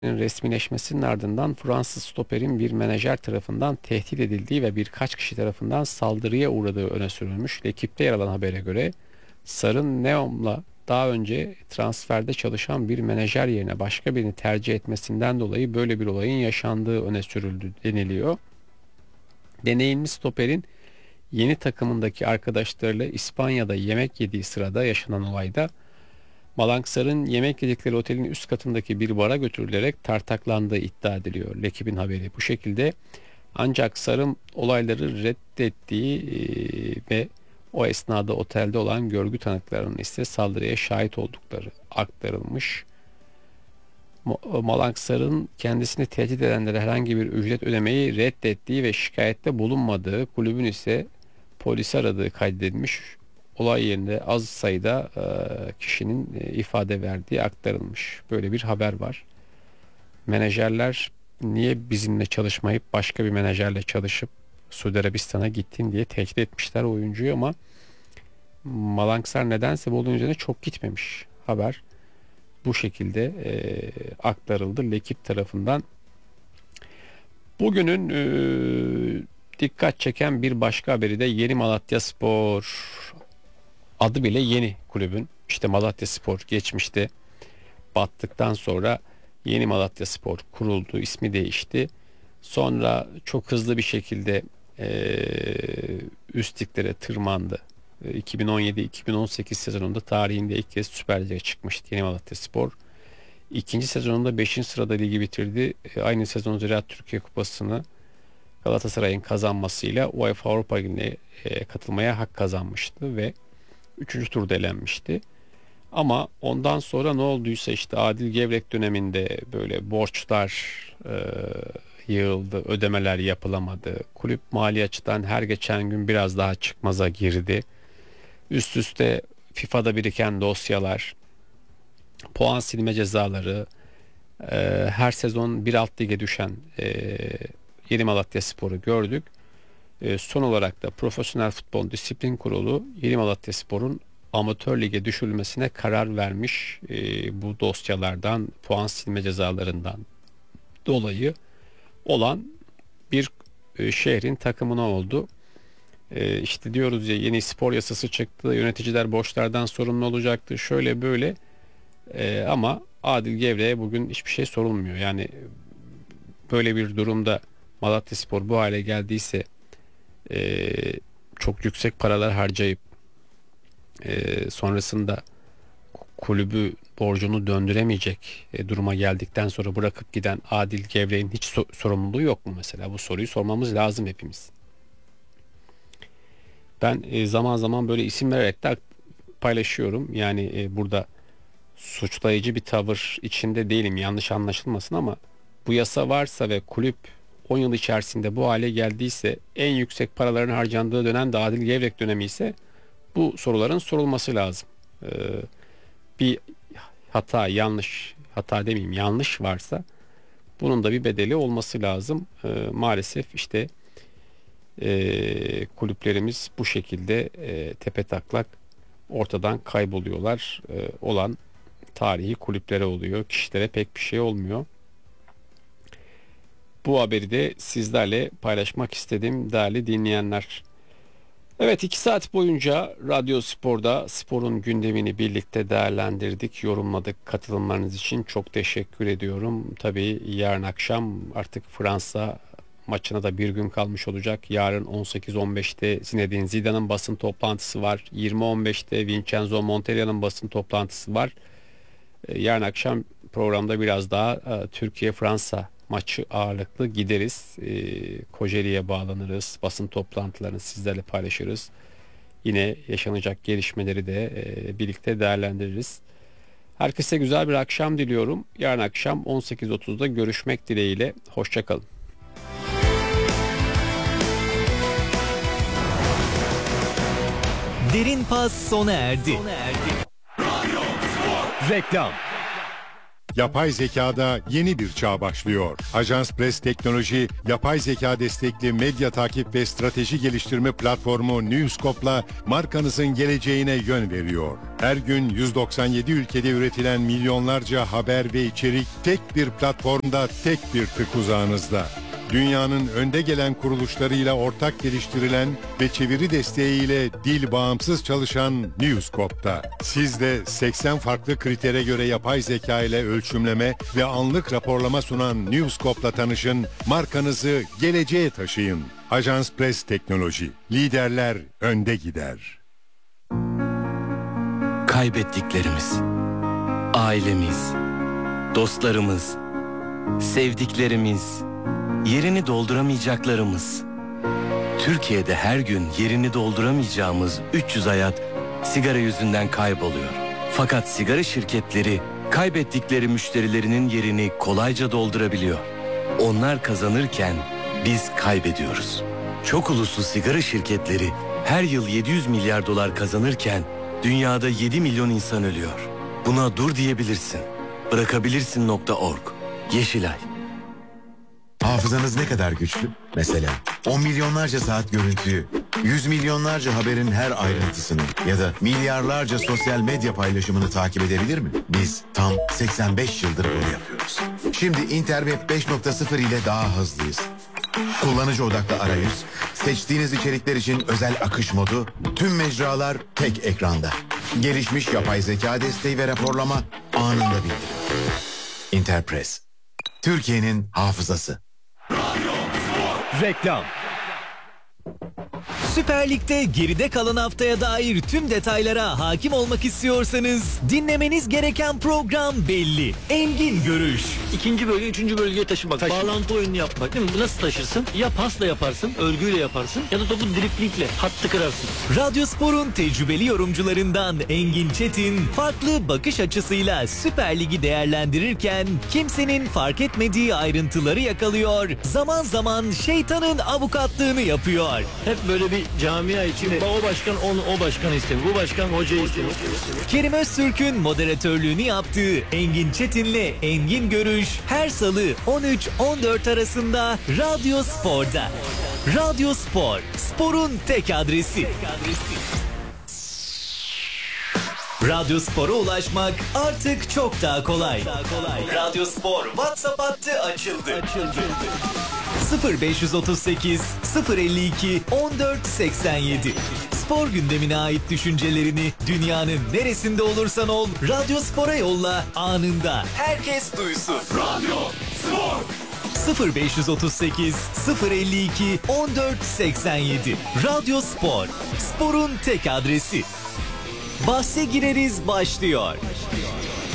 resmileşmesinin ardından Fransız stoperin bir menajer tarafından tehdit edildiği ve birkaç kişi tarafından saldırıya uğradığı öne sürülmüş. L'Equipe'de yer alan habere göre Sar'ın Neom'la daha önce transferde çalışan bir menajer yerine başka birini tercih etmesinden dolayı böyle bir olayın yaşandığı öne sürüldü deniliyor. Deneyimli stoperin yeni takımındaki arkadaşlarıyla İspanya'da yemek yediği sırada yaşanan olayda Malangsar'ın yemek yedikleri otelin üst katındaki bir bara götürülerek tartaklandığı iddia ediliyor. L'Equipe'in haberi bu şekilde. Ancak Sar'ın olayları reddettiği ve o esnada otelde olan görgü tanıklarının ise saldırıya şahit oldukları aktarılmış. Malangsar'ın kendisini tehdit edenlere herhangi bir ücret ödemeyi reddettiği ve şikayette bulunmadığı, kulübün ise polisi aradığı kaydedilmiş. Olay yerinde az sayıda kişinin ifade verdiği aktarılmış. Böyle bir haber var. Menajerler niye bizimle çalışmayıp başka bir menajerle çalışıp Suudi Arabistan'a gittin diye tehdit etmişler oyuncuyu ama Malangsar nedense bu olayın üzerine çok gitmemiş. Haber bu şekilde aktarıldı L'Equipe tarafından. Bugünün dikkat çeken bir başka haberi de Yeni Malatyaspor. Adı bile yeni kulübün. İşte Malatyaspor geçmişte battıktan sonra Yeni Malatyaspor kuruldu, ismi değişti. Sonra çok hızlı bir şekilde üst liglere tırmandı. 2017-2018 sezonunda tarihinde ilk kez Süper Lig'e çıkmıştı Yeni Malatyaspor. İkinci sezonunda 5. sırada ligi bitirdi. Aynı sezon Ziraat Türkiye Kupası'nı Galatasaray'ın kazanmasıyla UEFA Avrupa Ligi'ne katılmaya hak kazanmıştı ve 3. turda elenmişti. Ama ondan sonra ne olduysa işte Adil Gevrek döneminde böyle borçlar yığıldı, ödemeler yapılamadı. Kulüp mali açıdan her geçen gün biraz daha çıkmaza girdi. Üst üste FIFA'da biriken dosyalar, puan silme cezaları, her sezon bir alt lige düşen Yeni Malatyaspor'u gördük. Son olarak da Profesyonel Futbol Disiplin Kurulu Yeni Malatyaspor'un amatör lige düşürülmesine karar vermiş. Bu dosyalardan, puan silme cezalarından dolayı olan bir şehrin takımına oldu. İşte diyoruz ya, yeni spor yasası çıktı. Yöneticiler borçlardan sorumlu olacaktı. Şöyle böyle. Ama Adil Gevrek'e bugün hiçbir şey sorulmuyor. Yani böyle bir durumda Malatyaspor bu hale geldiyse, çok yüksek paralar harcayıp sonrasında kulübü borcunu döndüremeyecek duruma geldikten sonra bırakıp giden Adil Gevrek'in hiç sorumluluğu yok mu mesela? Bu soruyu sormamız lazım hepimiz. Ben zaman zaman böyle isim vererek de paylaşıyorum. Yani burada suçlayıcı bir tavır içinde değilim, yanlış anlaşılmasın, ama bu yasa varsa ve kulüp 10 yıl içerisinde bu hale geldiyse, en yüksek paraların harcandığı dönem de Adil Gevrek dönemi ise bu soruların sorulması lazım. Bir hata, hata demeyeyim, yanlış varsa bunun da bir bedeli olması lazım. Maalesef işte kulüplerimiz bu şekilde tepetaklak ortadan kayboluyorlar. Olan tarihi kulüplere oluyor. Kişilere pek bir şey olmuyor. Bu haberi de sizlerle paylaşmak istedim değerli dinleyenler. Evet, 2 saat boyunca Radyo Spor'da sporun gündemini birlikte değerlendirdik, yorumladık. Katılımlarınız için çok teşekkür ediyorum. Tabii yarın akşam artık Fransa maçına da bir gün kalmış olacak. Yarın 18.15'te Zinedine Zidane'ın basın toplantısı var. 20.15'te Vincenzo Montella'nın basın toplantısı var. Yarın akşam programda biraz daha Türkiye-Fransa maçı ağırlıklı gideriz. Kocaeli'ye bağlanırız. Basın toplantılarını sizlerle paylaşırız. Yine yaşanacak gelişmeleri de birlikte değerlendiririz. Herkese güzel bir akşam diliyorum. Yarın akşam 18.30'da görüşmek dileğiyle. Hoşça kalın. Derin Pas sona erdi. Reklam. Yapay zekada yeni bir çağ başlıyor. Ajans Press Teknoloji, yapay zeka destekli medya takip ve strateji geliştirme platformu Newscope'la markanızın geleceğine yön veriyor. Her gün 197 ülkede üretilen milyonlarca haber ve içerik tek bir platformda, tek bir tık uzağınızda. Dünyanın önde gelen kuruluşlarıyla ortak geliştirilen ve çeviri desteğiyle dil bağımsız çalışan Newscope'da. Siz de 80 farklı kritere göre yapay zeka ile ölçümleme ve anlık raporlama sunan Newscope'la tanışın, markanızı geleceğe taşıyın. Ajans Press Teknoloji, liderler önde gider. Kaybettiklerimiz, ailemiz, dostlarımız, sevdiklerimiz, yerini dolduramayacaklarımız. Türkiye'de her gün yerini dolduramayacağımız 300 hayat sigara yüzünden kayboluyor. Fakat sigara şirketleri kaybettikleri müşterilerinin yerini kolayca doldurabiliyor. Onlar kazanırken biz kaybediyoruz. Çok uluslu sigara şirketleri her yıl 700 milyar dolar kazanırken dünyada 7 milyon insan ölüyor. Buna dur diyebilirsin. Bırakabilirsin.org. Yeşilay. Hafızanız ne kadar güçlü? Mesela 10 milyonlarca saat görüntüyü, 100 milyonlarca haberin her ayrıntısını ya da milyarlarca sosyal medya paylaşımını takip edebilir mi? Biz tam 85 yıldır bunu yapıyoruz. Şimdi Interweb 5.0 ile daha hızlıyız. Kullanıcı odaklı arayüz, seçtiğiniz içerikler için özel akış modu, tüm mecralar tek ekranda. Gelişmiş yapay zeka desteği ve raporlama anında bildirim. Interpress, Türkiye'nin hafızası. Reklam. Süper Lig'de geride kalan haftaya dair tüm detaylara hakim olmak istiyorsanız dinlemeniz gereken program belli. Engin Görüş. İkinci bölge, üçüncü bölgeye taşımak. Bağlantı oyununu yapmak değil mi? Nasıl taşırsın? Ya pasla yaparsın, örgüyle yaparsın ya da topu driplikle, hattı kırarsın. Radyospor'un tecrübeli yorumcularından Engin Çetin farklı bakış açısıyla Süper Lig'i değerlendirirken kimsenin fark etmediği ayrıntıları yakalıyor. Zaman zaman şeytanın avukatlığını yapıyor. Hep böyle bir camia için o başkan onu, o başkan istemiyor. Bu başkan hocayı istemiyor. Kerim Öztürk'ün moderatörlüğünü yaptığı Engin Çetin'le Engin Görüş her salı 13-14 arasında Radyo Spor'da. Radyo Spor, sporun tek adresi. Radyo Spor'a ulaşmak artık çok daha kolay. Radyo Spor WhatsApp hattı açıldı. 0538 052 1487. Spor gündemine ait düşüncelerini dünyanın neresinde olursan ol Radyo Spor'a yolla, anında herkes duysun. Radyo Spor 0538 052 1487. Radyo Spor, sporun tek adresi. Bahse gireriz başlıyor.